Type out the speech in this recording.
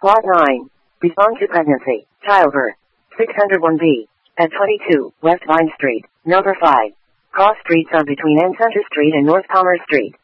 Lot 9. Respond to pregnancy, childbirth. 601B. At 22, West Vine Street, number 5. Cross streets are between Ann Center Street and North Commerce Street.